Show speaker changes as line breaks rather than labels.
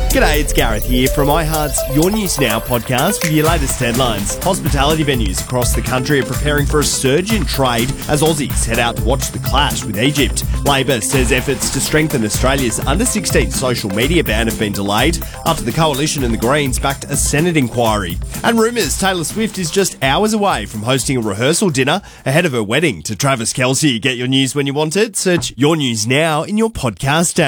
G'day, it's Gareth here from iHeart's Your News Now podcast with your latest headlines. Hospitality venues across the country are preparing for a surge in trade as Aussies head out to watch the clash with Egypt. Labor says efforts to strengthen Australia's under-16 social media ban have been delayed after the Coalition and the Greens backed a Senate inquiry. And rumours Taylor Swift is just hours away from hosting a rehearsal dinner ahead of her wedding to Travis Kelce. Get your news when you want it. Search Your News Now in your podcast app.